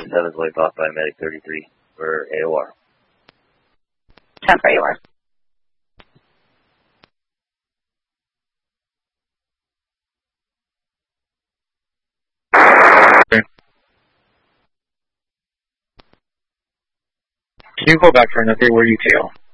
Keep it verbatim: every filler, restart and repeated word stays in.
seven is wiped off by Medic thirty-three for A O R. ten for A O R. Can you go back for an update where you T O?